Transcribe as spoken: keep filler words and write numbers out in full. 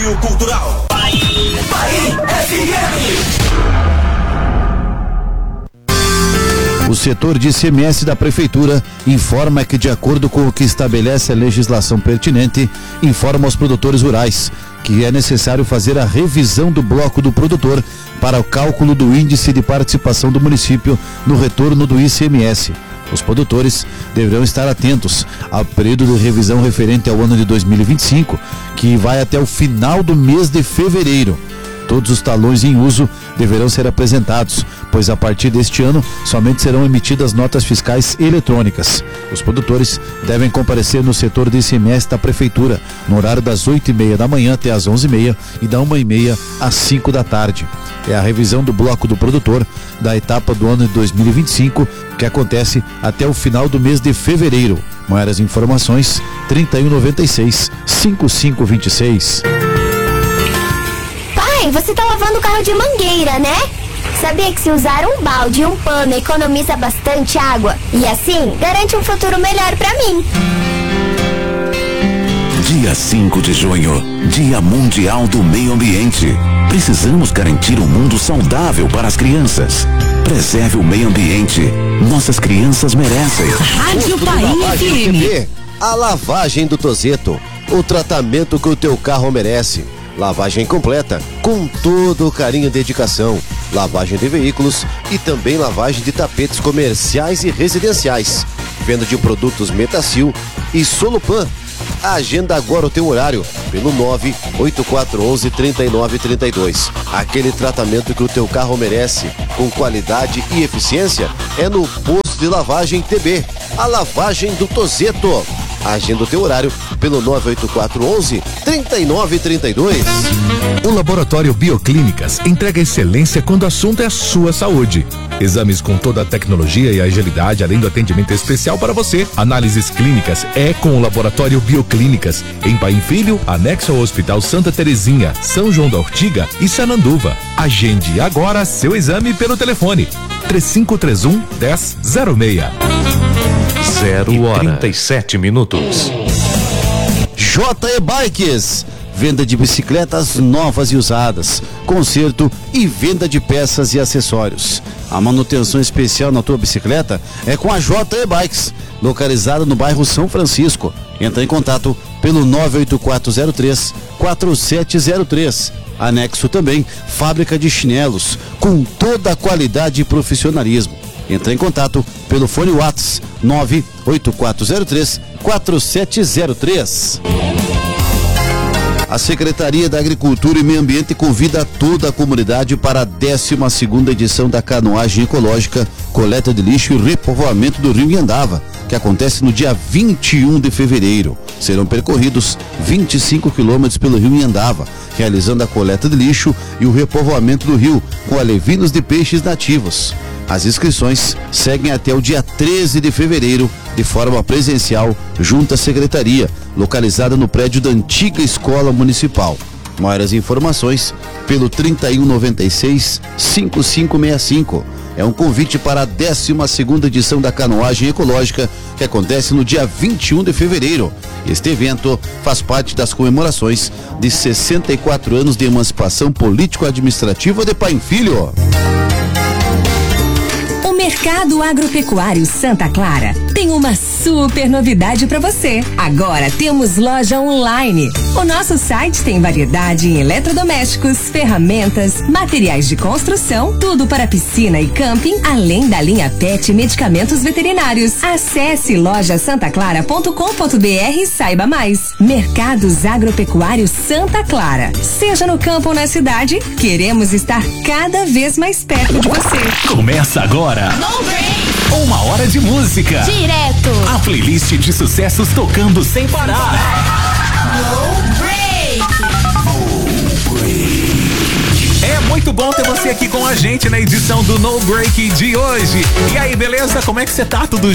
apoio cultural. Bahia F M. O setor de I C M S da Prefeitura informa que, de acordo com o que estabelece a legislação pertinente, informa aos produtores rurais que é necessário fazer a revisão do bloco do produtor para o cálculo do índice de participação do município no retorno do I C M S. Os produtores deverão estar atentos ao período de revisão referente ao ano de dois mil e vinte e cinco, que vai até o final do mês de fevereiro. Todos os talões em uso deverão ser apresentados, pois a partir deste ano somente serão emitidas notas fiscais eletrônicas. Os produtores devem comparecer no setor de I C M S da Prefeitura, no horário das oito e meia da manhã até as onze e meia e da uma e meia às cinco da tarde. É a revisão do bloco do produtor da etapa do ano de dois mil e vinte e cinco, que acontece até o final do mês de fevereiro. Maiores informações, trinta e um noventa e seis, cinquenta e cinco vinte e seis. Você tá lavando o carro de mangueira, né? Sabia que se usar um balde e um pano economiza bastante água? E assim, garante um futuro melhor pra mim. Dia cinco de junho, Dia Mundial do Meio Ambiente. Precisamos garantir um mundo saudável para as crianças. Preserve o meio ambiente. Nossas crianças merecem. Rádio Bahia F M. A lavagem do Tozeto. O tratamento que o teu carro merece. Lavagem completa, com todo o carinho e dedicação. Lavagem de veículos e também lavagem de tapetes comerciais e residenciais. Venda de produtos Metacil e Solupan. Agenda agora o teu horário pelo nove oito quatro um um, três nove três dois. Aquele tratamento que o teu carro merece, com qualidade e eficiência, é no Posto de Lavagem T B. A lavagem do Tozeto. Agenda o teu horário pelo nove oito quatro um um, três nove três dois. O Laboratório Bioclínicas entrega excelência quando o assunto é a sua saúde. Exames com toda a tecnologia e agilidade, além do atendimento especial para você. Análises clínicas é com o Laboratório Bioclínicas, em Paim Filho, anexo ao Hospital Santa Terezinha, São João da Ortiga e Sananduva. Agende agora seu exame pelo telefone três cinco três um, um zero zero seis. Zero hora trinta e sete minutos. J E Bikes, venda de bicicletas novas e usadas, conserto e venda de peças e acessórios. A manutenção especial na tua bicicleta é com a J E Bikes, localizada no bairro São Francisco. Entra em contato pelo nove oito quatro zero três, quatro sete zero três. Anexo também fábrica de chinelos, com toda a qualidade e profissionalismo. Entra em contato pelo fone WhatsApp nove oito quatro zero três, quatro sete zero três. A Secretaria da Agricultura e Meio Ambiente convida toda a comunidade para a décima segunda edição da Canoagem Ecológica, Coleta de Lixo e Repovoamento do Rio Iandava, que acontece no dia vinte e um de fevereiro. Serão percorridos vinte e cinco quilômetros pelo Rio Iandava, realizando a coleta de lixo e o repovoamento do rio com alevinos de peixes nativos. As inscrições seguem até o dia treze de fevereiro, de forma presencial, junto à Secretaria, localizada no prédio da antiga Escola Municipal. Maiores informações pelo trinta e um noventa e seis, cinquenta e cinco sessenta e cinco. É um convite para a décima segunda edição da Canoagem Ecológica, que acontece no dia vinte e um de fevereiro. Este evento faz parte das comemorações de sessenta e quatro anos de emancipação político-administrativa de Paim Filho. Mercado Agropecuário Santa Clara tem uma super novidade para você. Agora temos loja online. O nosso site tem variedade em eletrodomésticos, ferramentas, materiais de construção, tudo para piscina e camping, além da linha pet e medicamentos veterinários. Acesse loja santa clara ponto com ponto br e saiba mais. Mercados Agropecuário Santa Clara. Seja no campo ou na cidade, queremos estar cada vez mais perto de você. Começa agora. No break. Uma hora de música. Direto. A playlist de sucessos tocando sem parar. No break. No break. É muito bom ter você aqui com a gente na edição do No Break de hoje. E aí, beleza? Como é que você tá? Tudo